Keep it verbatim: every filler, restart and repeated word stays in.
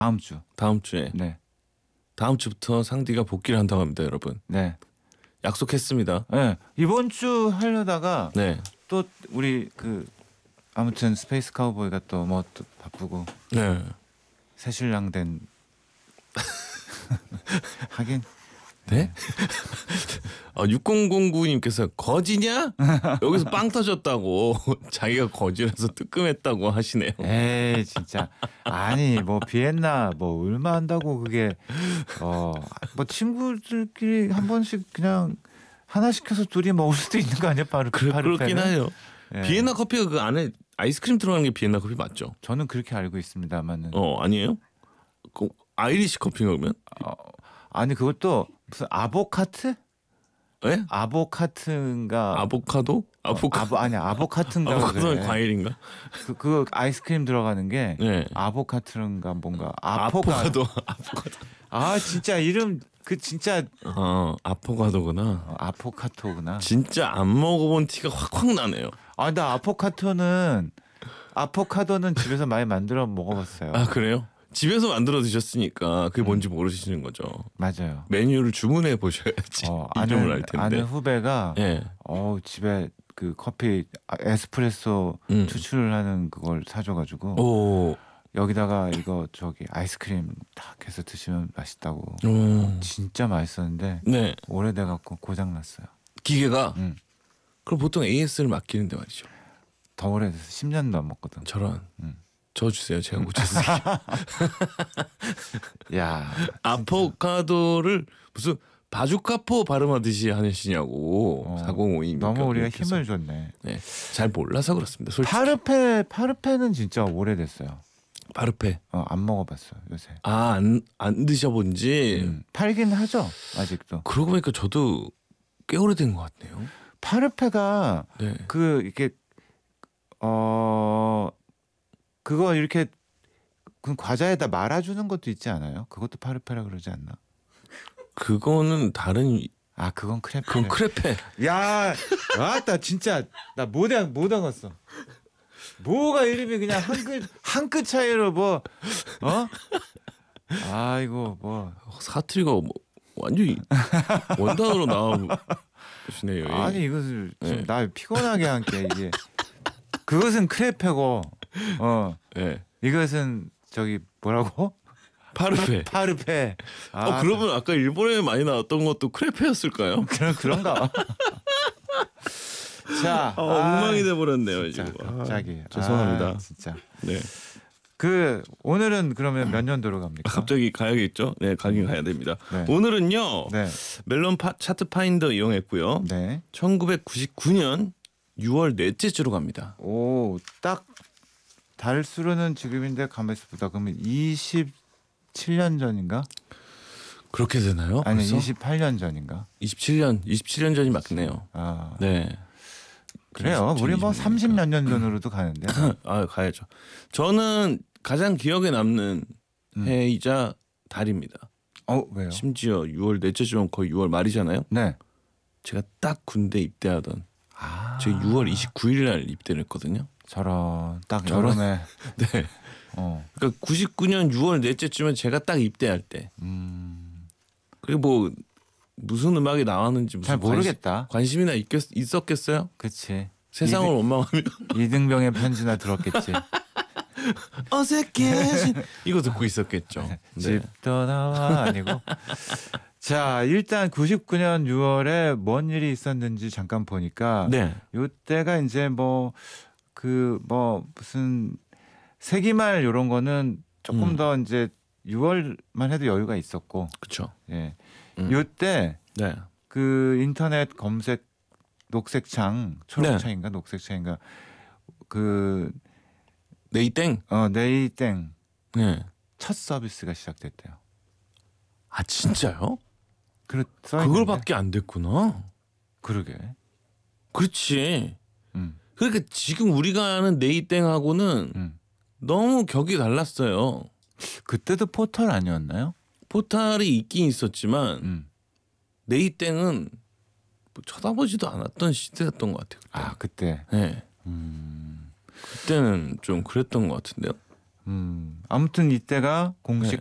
다음 주. 다음 주에. 네. 다음 주부터 상디가 복귀를 한다고 합니다, 여러분. 네. 약속했습니다. 네. 이번 주 하려다가 네. 또 우리 그 아무튼 스페이스 카우보이가 또 뭐 또 바쁘고 네. 새신랑 된 하긴 네? 어, 육공공구님께서 거지냐? 여기서 빵 터졌다고 자기가 거지라서 뜨끔했다고 하시네요. 에이 진짜 아니 뭐 비엔나 뭐 얼마 한다고 그게 어 뭐 친구들끼리 한 번씩 그냥 하나 시켜서 둘이 먹을 수도 있는 거 아니야? 바로 그, 그렇긴 해요. 예. 비엔나 커피가 그 안에 아이스크림 들어가는 게 비엔나 커피 맞죠? 저는 그렇게 알고 있습니다만은 어 아니에요? 그 아이리시 커피인가 그러면? 어, 아니 그것도 무슨 아보카트? 예? 아보카트인가? 아보카도? 아보카 아보 아니 아보카트인가? 아보카도는 그래. 과일인가? 그, 그 아이스크림 들어가는 게 네. 아보카트인가 뭔가 아포가 아포가도 아포가도. 아 진짜 이름 그 진짜 어 아포가도구나. 어, 아포카토구나. 진짜 안 먹어본 티가 확확 나네요. 아 나 아포카토는 아포카도는 집에서 많이 만들어 먹어봤어요. 아 그래요? 집에서 만들어 드셨으니까 그게 뭔지 모르시는 거죠. 맞아요. 메뉴를 주문해 보셔야지 어, 이름을 아는 알 텐데. 아는 후배가 예. 어 집에 그 커피 아, 에스프레소 음. 추출을 하는 그걸 사줘가지고 오. 여기다가 이거 저기 아이스크림 딱 해서 드시면 맛있다고. 오. 진짜 맛있었는데 네. 오래돼갖고 고장 났어요. 기계가. 응. 그럼 보통 에이에스를 맡기는데 말이죠. 더 오래돼서 십 년도 안 먹거든. 저런. 음. 저 주세요. 제가 고쳤을게요. 야 아포카도를 무슨 바주카포 발음하듯이 하시냐고. 어, 사공오이 너무 우리가 힘을 줬네. 네. 잘 몰라서 그렇습니다. 솔직히. 파르페 파르페는 진짜 오래됐어요. 파르페. 어, 안 먹어봤어 요새. 아, 안, 안 드셔본지. 음, 팔긴 하죠 아직도. 그러고 보니까 저도 꽤 오래된 것 같네요. 파르페가 네. 그 이렇게 어 그거 이렇게 그 과자에다 말아주는 것도 있지 않아요? 그것도 파르페라 그러지 않나? 그거는 다른. 아 그건 크레페. 그건 크레페. 야, 아따 진짜 나 못안 못 알았어. 뭐가 이름이 그냥 한 끗 한 끗 차이로 뭐 어? 아이고 뭐 사투리가 뭐 완전히 원단으로 나오시네요. 아니 이것을 지금 네. 나 피곤하게 한 게 이게 그것은 크레페고 어 네. 이것은 저기 뭐라고? 파르페. 파르페. 아, 어 그러면 아까 일본에 많이 나왔던 것도 크레페였을까요? 그런 그런가? 자, 아, 엉망이 돼 버렸네요 진짜 지금. 갑자기. 아, 죄송합니다. 아, 진짜. 네. 그 오늘은 그러면 몇 년도로 갑니까? 갑자기 가야겠죠? 네, 가긴 가야 됩니다. 네. 오늘은요. 네. 멜론 파, 차트 파인더 이용했고요. 네. 천구백구십구 년 유월 넷째 주로 갑니다. 오, 딱 달수로는 지금인데 가만있어 보다 그러면 이십칠 년 전인가? 그렇게 되나요? 아니 벌써? 이십팔 년 전인가? 이십칠 년, 이십칠 년 전이 맞네요. 아, 네. 그래요. 우리 뭐 삼십 몇 년 전으로도 가는데. 아, 가야죠. 저는 가장 기억에 남는 음. 해이자 달입니다. 어, 왜요? 심지어 유월 넷째 주면 거의 유월 말이잖아요. 네. 제가 딱 군대 입대하던 아, 제가 유월 이십구일 날 입대를 했거든요. 저런 딱 저런- 여름에. 네. 어. 그러니까 구십구 년 유월 넷째 주면 제가 딱 입대할 때. 음. 그리고 뭐 무슨 음악이 나왔는지 무슨 잘 모르겠다. 관심, 관심이나 있겠, 있었겠어요? 그치. 세상을 이등- 원망하며 이등병의 편지나 들었겠지. 어색해진 이거 듣고 있었겠죠. 네. 집 떠나와 아니고. 자, 일단 구십구 년 유월에 뭔 일이 있었는지 잠깐 보니까 네. 요때가 이제 뭐 그 뭐 무슨 세기말 요런 거는 조금 음. 더 이제 유월만 해도 여유가 있었고. 그렇죠. 예. 음. 요때 네. 그 인터넷 검색 녹색창 초록창인가 녹색창인가 그 네이땡. 어, 네이땡 네. 첫 서비스가 시작됐대요. 아 진짜요? 그렇 써 있는데. 그걸밖에 안 됐구나. 그러게. 그렇지. 음. 그러니까 지금 우리가 아는 네이땡하고는 음. 너무 격이 달랐어요. 그때도 포털 아니었나요? 포탈이 있긴 있었지만 음. 네이땡은 뭐 쳐다보지도 않았던 시대였던 것 같아요. 그때. 아, 그때. 네. 음. 그때는 좀 그랬던 것 같은데요. 음, 아무튼 이때가 공식